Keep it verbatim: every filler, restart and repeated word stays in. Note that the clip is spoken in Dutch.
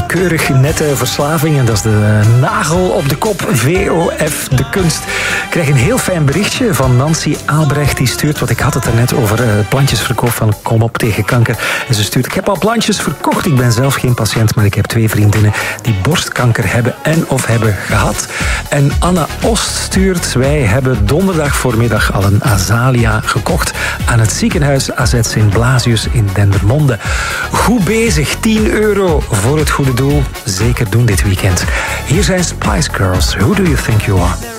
een keurig nette verslaving. En dat is de nagel op de kop. V O F, de kunst. Ik krijg een heel fijn berichtje van Nancy Albrecht. Die stuurt, wat ik had het er net over uh, plantjesverkoop van Kom op tegen kanker. En ze stuurt, ik heb al plantjes verkocht. Ik ben zelf geen patiënt, maar ik heb twee vriendinnen die borstkanker hebben en of hebben gehad. En Anna Ost stuurt, wij hebben donderdag voormiddag al een Azalia gekocht aan het ziekenhuis A Z Sint-Blasius in Dendermonde. Goed bezig, tien euro voor het goede doel. Zeker doen dit weekend. Hier zijn Spice Girls. Who do you think you are?